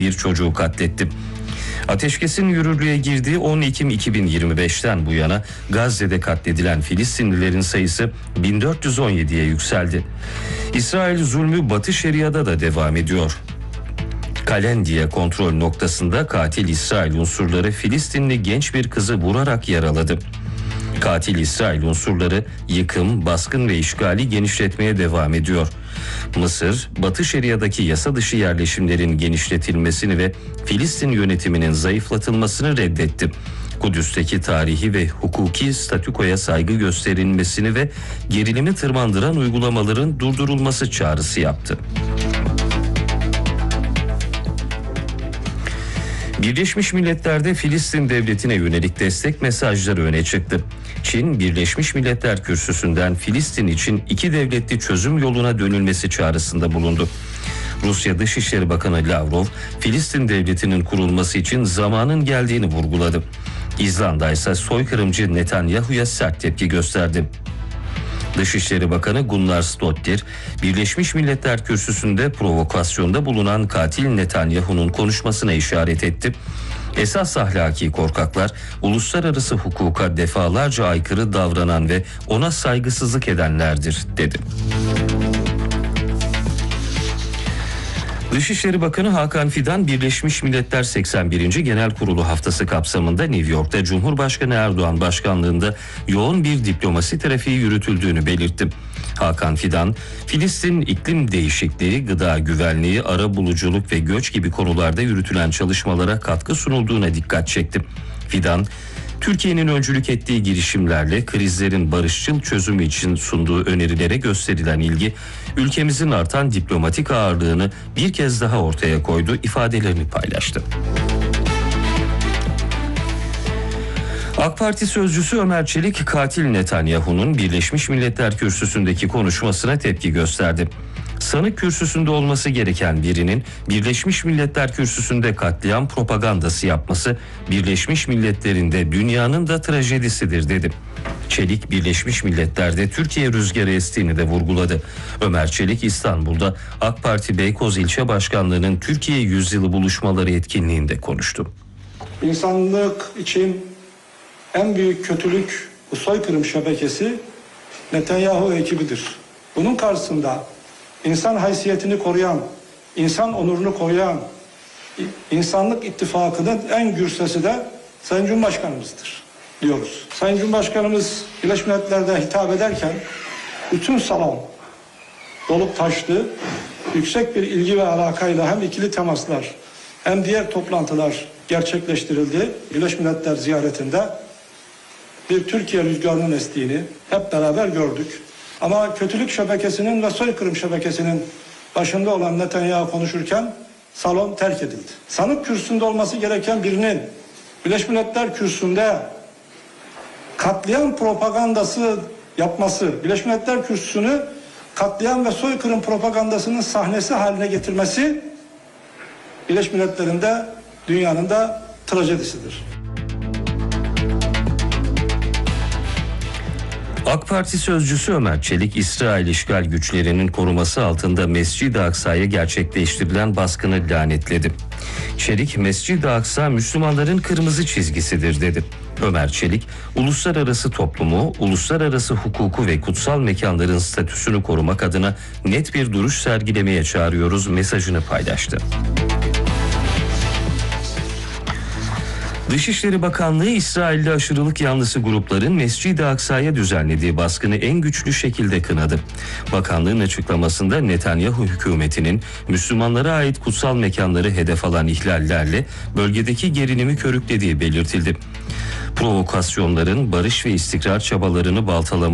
bir çocuğu katletti. Ateşkesin yürürlüğe girdiği 10 Ekim 2025'ten bu yana Gazze'de katledilen Filistinlilerin sayısı 1417'ye yükseldi. İsrail zulmü Batı Şeria'da da devam ediyor. Kalendiye kontrol noktasında katil İsrail unsurları Filistinli genç bir kızı vurarak yaraladı. Katil İsrail unsurları yıkım, baskın ve işgali genişletmeye devam ediyor. Mısır, Batı Şeria'daki yasa dışı yerleşimlerin genişletilmesini ve Filistin yönetiminin zayıflatılmasını reddetti. Kudüs'teki tarihi ve hukuki statükoya saygı gösterilmesini ve gerilimi tırmandıran uygulamaların durdurulması çağrısı yaptı. Birleşmiş Milletler'de Filistin devletine yönelik destek mesajları öne çıktı. Çin, Birleşmiş Milletler Kürsüsü'nden Filistin için iki devletli çözüm yoluna dönülmesi çağrısında bulundu. Rusya Dışişleri Bakanı Lavrov, Filistin devletinin kurulması için zamanın geldiğini vurguladı. İzlanda ise soykırımcı Netanyahu'ya sert tepki gösterdi. Dışişleri Bakanı Gunnar Stoltenberg, Birleşmiş Milletler Kürsüsü'nde provokasyonda bulunan katil Netanyahu'nun konuşmasına işaret etti. Esas ahlaki korkaklar, uluslararası hukuka defalarca aykırı davranan ve ona saygısızlık edenlerdir, dedi. Dışişleri Bakanı Hakan Fidan, Birleşmiş Milletler 81. Genel Kurulu haftası kapsamında New York'ta Cumhurbaşkanı Erdoğan başkanlığında yoğun bir diplomasi trafiği yürütüldüğünü belirtti. Hakan Fidan, Filistin iklim değişikliği, gıda güvenliği, arabuluculuk ve göç gibi konularda yürütülen çalışmalara katkı sunulduğuna dikkat çekti. Fidan, Türkiye'nin öncülük ettiği girişimlerle krizlerin barışçıl çözümü için sunduğu önerilere gösterilen ilgi, ülkemizin artan diplomatik ağırlığını bir kez daha ortaya koydu ifadelerini paylaştı. AK Parti sözcüsü Ömer Çelik, katil Netanyahu'nun Birleşmiş Milletler Kürsüsü'ndeki konuşmasına tepki gösterdi. Sanık kürsüsünde olması gereken birinin Birleşmiş Milletler Kürsüsü'nde katliam propagandası yapması Birleşmiş Milletler'in de dünyanın da trajedisidir, dedi. Çelik, Birleşmiş Milletler'de Türkiye rüzgarı estiğini de vurguladı. Ömer Çelik, İstanbul'da AK Parti Beykoz İlçe Başkanlığı'nın Türkiye Yüzyılı buluşmaları etkinliğinde konuştu. İnsanlık için en büyük kötülük bu soykırım şebekesi Netanyahu ekibidir. Bunun karşısında İnsan haysiyetini koruyan, insan onurunu koruyan, insanlık ittifakının en gür sesi de Sayın Cumhurbaşkanımızdır diyoruz. Sayın Cumhurbaşkanımız Birleşmiş Milletler'de hitap ederken bütün salon dolup taştı. Yüksek bir ilgi ve alakayla hem ikili temaslar hem diğer toplantılar gerçekleştirildi. Birleşmiş Milletler ziyaretinde bir Türkiye rüzgarının estiğini hep beraber gördük. Ama kötülük şebekesinin ve soykırım şebekesinin başında olan Netanyahu konuşurken salon terk edildi. Sanık kürsüsünde olması gereken birinin Birleşmiş Milletler kürsüsünde katliam propagandası yapması, Birleşmiş Milletler kürsüsünü katliam ve soykırım propagandasının sahnesi haline getirmesi Birleşmiş Milletler'in de dünyanın da trajedisidir. AK Parti sözcüsü Ömer Çelik, İsrail işgal güçlerinin koruması altında Mescid-i Aksa'ya gerçekleştirilen baskını lanetledi. Çelik, Mescid-i Aksa Müslümanların kırmızı çizgisidir, dedi. Ömer Çelik, uluslararası toplumu, uluslararası hukuku ve kutsal mekanların statüsünü korumak adına net bir duruş sergilemeye çağırıyoruz mesajını paylaştı. Dışişleri Bakanlığı, İsrail'de aşırılık yanlısı grupların Mescid-i Aksa'ya düzenlediği baskını en güçlü şekilde kınadı. Bakanlığın açıklamasında Netanyahu hükümetinin Müslümanlara ait kutsal mekanları hedef alan ihlallerle bölgedeki gerilimi körüklediği belirtildi. Provokasyonların barış ve istikrar çabalarını baltalaması